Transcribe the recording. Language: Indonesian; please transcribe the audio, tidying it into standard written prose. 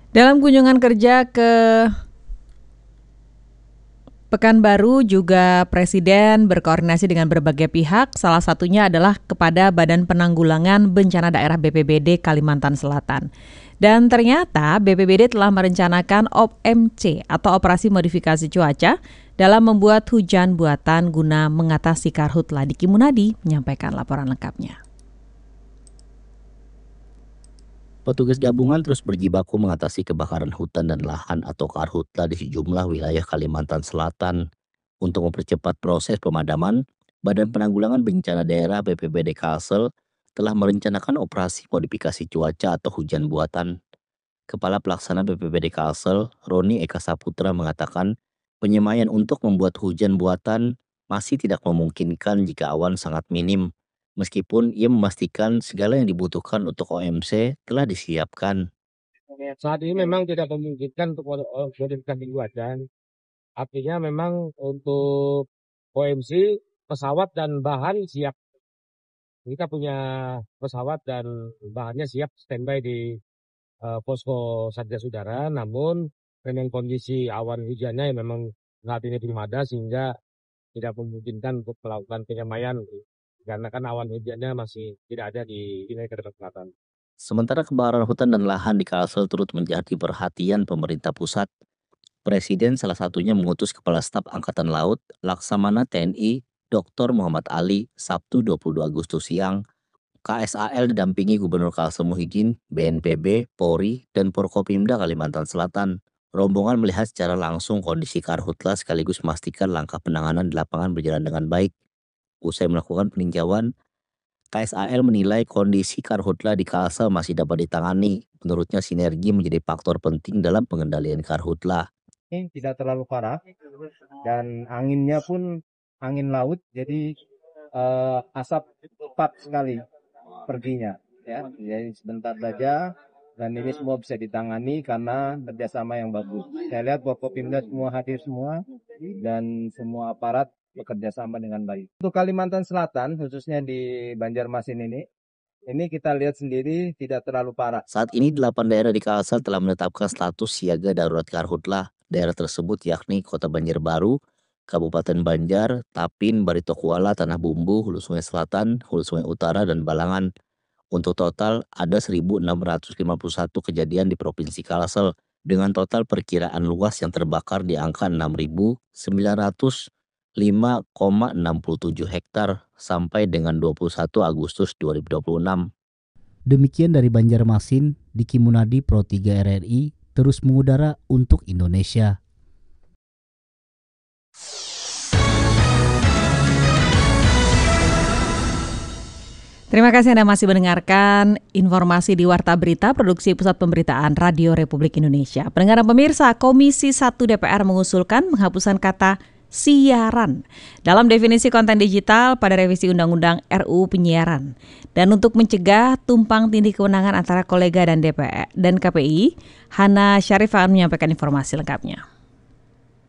Dalam kunjungan kerja ke Pekanbaru juga Presiden berkoordinasi dengan berbagai pihak, salah satunya adalah kepada Badan Penanggulangan Bencana Daerah BPBD Kalimantan Selatan. Dan ternyata BPBD telah merencanakan OMC atau Operasi Modifikasi Cuaca dalam membuat hujan buatan guna mengatasi karhutla. Diki Munadi menyampaikan laporan lengkapnya. Petugas gabungan terus berjibaku mengatasi kebakaran hutan dan lahan atau karhutla di sejumlah wilayah Kalimantan Selatan. Untuk mempercepat proses pemadaman, Badan Penanggulangan Bencana Daerah BPBD Kalsel telah merencanakan operasi modifikasi cuaca atau hujan buatan. Kepala Pelaksana BPBD Kalsel, Roni Eka Saputra mengatakan, penyemaian untuk membuat hujan buatan masih tidak memungkinkan jika awan sangat minim. Meskipun ia memastikan segala yang dibutuhkan untuk OMC telah disiapkan. Saat ini memang tidak memungkinkan untuk modifikasi cuaca. Artinya memang untuk OMC pesawat dan bahan siap. Kita punya pesawat dan bahannya siap standby di posko Satgas Udara. Namun memang kondisi awan hujannya yang memang saat ini belum ada sehingga tidak memungkinkan untuk melakukan penyemaian. Karena kan awan hujannya masih tidak ada di wilayah Kalimantan Selatan. Sementara kebakaran hutan dan lahan di Kalsel turut menjadi perhatian pemerintah pusat. Presiden salah satunya mengutus Kepala Staf Angkatan Laut, Laksamana TNI, Dr. Muhammad Ali, Sabtu 22 Agustus siang. KSAL didampingi Gubernur Kalsel Muhyiddin, BNPB, Polri, dan Forkopimda Kalimantan Selatan. Rombongan melihat secara langsung kondisi karhutla sekaligus memastikan langkah penanganan di lapangan berjalan dengan baik. Usai melakukan peninjauan, KSAL menilai kondisi karhutla di Kalsel masih dapat ditangani. Menurutnya sinergi menjadi faktor penting dalam pengendalian karhutla. Tidak terlalu parah dan anginnya pun angin laut, jadi asap cepat sekali perginya, ya. Jadi sebentar saja dan ini semua bisa ditangani karena kerjasama yang bagus. Saya lihat Forkopimda semua hadir semua dan semua aparat bekerja sama dengan baik. Untuk Kalimantan Selatan, khususnya di Banjarmasin ini kita lihat sendiri tidak terlalu parah. Saat ini 8 daerah di Kalsel telah menetapkan status siaga darurat karhutla. Daerah tersebut yakni Kota Banjarbaru, Kabupaten Banjar, Tapin, Barito Kuala, Tanah Bumbu, Hulu Sungai Selatan, Hulu Sungai Utara, dan Balangan. Untuk total ada 1.651 kejadian di Provinsi Kalsel dengan total perkiraan luas yang terbakar di angka 6.905,67 hektar sampai dengan 21 Agustus 2026. Demikian dari Banjarmasin, Diki Munadi Pro 3 RRI terus mengudara untuk Indonesia. Terima kasih Anda masih mendengarkan informasi di Warta Berita Produksi Pusat Pemberitaan Radio Republik Indonesia. Pendengar dan pemirsa, Komisi 1 DPR mengusulkan penghapusan kata siaran dalam definisi konten digital pada revisi Undang-Undang RUU Penyiaran. Dan untuk mencegah tumpang tindih kewenangan antara kolega dan DPR dan KPI, Hana Syarif akan menyampaikan informasi lengkapnya.